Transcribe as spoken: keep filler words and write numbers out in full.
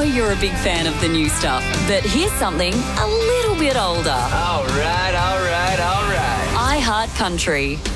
you're a big fan of the new stuff, but here's something a little bit older. All right, all right, all right. iHeart Country.